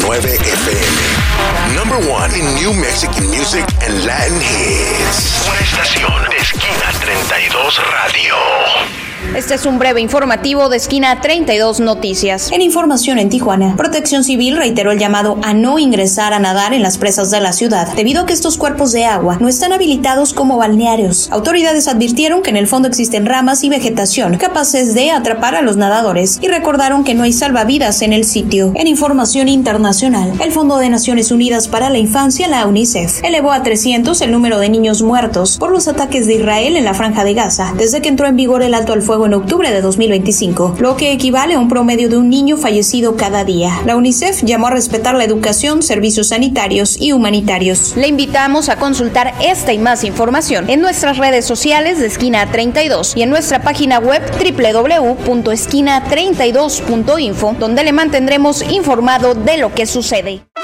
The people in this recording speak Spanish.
FM. Number one in New Mexican music and Latin hits. Una estación de Esquina 32 Radio. Este es un breve informativo de Esquina 32 Noticias. En información en Tijuana, Protección Civil reiteró el llamado a no ingresar a nadar en las presas de la ciudad, debido a que estos cuerpos de agua no están habilitados como balnearios. Autoridades advirtieron que en el fondo existen ramas y vegetación capaces de atrapar a los nadadores y recordaron que no hay salvavidas en el sitio. En información internacional, el Fondo de Naciones Unidas para la Infancia, la UNICEF, elevó a 300 el número de niños muertos por los ataques de Israel en la Franja de Gaza desde que entró en vigor el alto al fuego en octubre de 2025, lo que equivale a un promedio de un niño fallecido cada día. La UNICEF llamó a respetar la educación, servicios sanitarios y humanitarios. Le invitamos a consultar esta y más información en nuestras redes sociales de Esquina 32 y en nuestra página web www.esquina32.info, donde le mantendremos informado de lo que sucede.